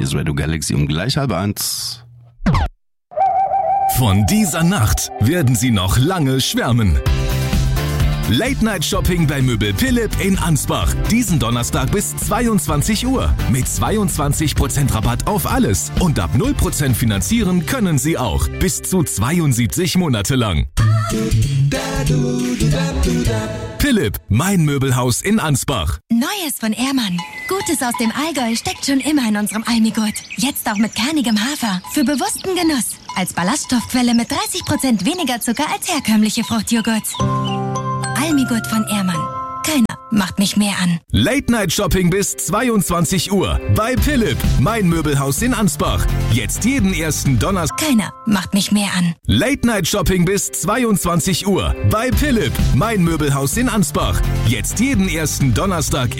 ist Radio Galaxy um gleich 12:30. Von dieser Nacht werden Sie noch lange schwärmen. Late-Night-Shopping bei Möbel Philipp in Ansbach. Diesen Donnerstag bis 22 Uhr. Mit 22% Rabatt auf alles. Und ab 0% finanzieren können Sie auch. Bis zu 72 Monate lang. Philipp, mein Möbelhaus in Ansbach. Neues von Ehrmann. Gutes aus dem Allgäu steckt schon immer in unserem Almigurt. Jetzt auch mit kernigem Hafer. Für bewussten Genuss. Als Ballaststoffquelle mit 30% weniger Zucker als herkömmliche Fruchtjoghurt. Almigurt von Ehrmann. Keiner macht mich mehr an. Late-Night-Shopping bis 22 Uhr. Bei Philipp, mein Möbelhaus in Ansbach. Jetzt jeden ersten Donnerstag. Keiner macht mich mehr an. Late-Night-Shopping bis 22 Uhr. Bei Philipp, mein Möbelhaus in Ansbach. Jetzt jeden ersten Donnerstag